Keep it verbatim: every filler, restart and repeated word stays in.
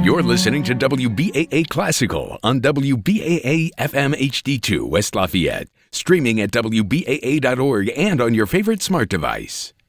You're listening to W B A A Classical on W B A A F M H D two West Lafayette, streaming at W B A A dot org and on your favorite smart device.